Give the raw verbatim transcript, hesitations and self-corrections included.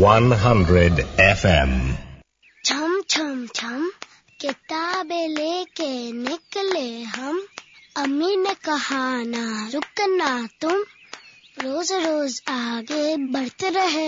one hundred F M. छम छम छम किताबें लेके निकले हम, अम्मी ने कहा ना रुकना तुम, रोज रोज आगे बढ़ते रहे।